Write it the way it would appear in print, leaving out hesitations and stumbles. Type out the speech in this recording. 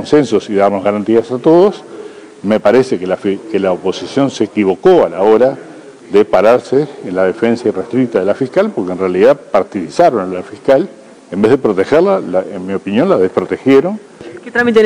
consensos y darnos garantías a todos. Me parece que la oposición se equivocó a la hora de pararse en la defensa irrestricta de la fiscal, porque en realidad partidizaron a la fiscal, en vez de protegerla, en mi opinión la desprotegieron. ¿Qué trámite